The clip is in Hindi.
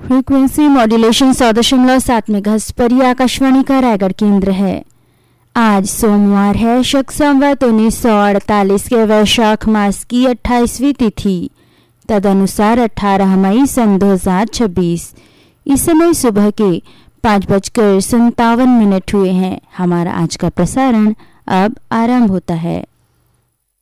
फ्रीक्वेंसी मॉड्यूलेशन 100.7 मेगाहर्ट्ज पर यह आकाशवाणी का रायगढ़ केंद्र है। आज सोमवार है, शक संवत 1948 के वैशाख मास की 28वीं तिथि, तदनुसार 18 मई सन 2026। इस समय सुबह के 5:57 हुए हैं। हमारा आज का प्रसारण अब आरंभ होता है।